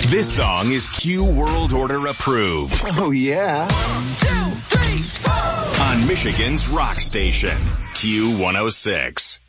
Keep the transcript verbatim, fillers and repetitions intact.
This song is Q World Order approved. Oh, yeah? One, two, three, four. On Michigan's rock station, Q one oh six.